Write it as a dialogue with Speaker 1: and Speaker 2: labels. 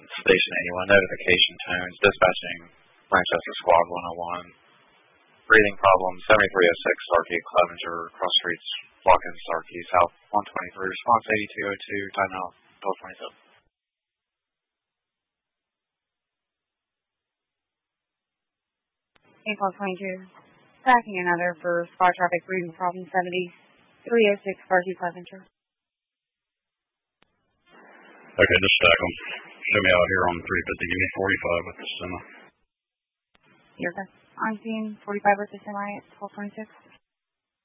Speaker 1: Station 81, notification tones, dispatching Manchester Squad 101. Breathing problems, 7306 Sarkey, Clevenger, Cross Streets, Watkins, Sarkey, South 123, response 8202, time out 1227.
Speaker 2: 81222. Tracking another for squad traffic breathing problem 7306 Sarkey, Clevenger.
Speaker 3: Okay, just stack them. Show me out here on 350. Give me 45 with the semi.
Speaker 2: You're good. I'm seeing 45 with the semi at 1226.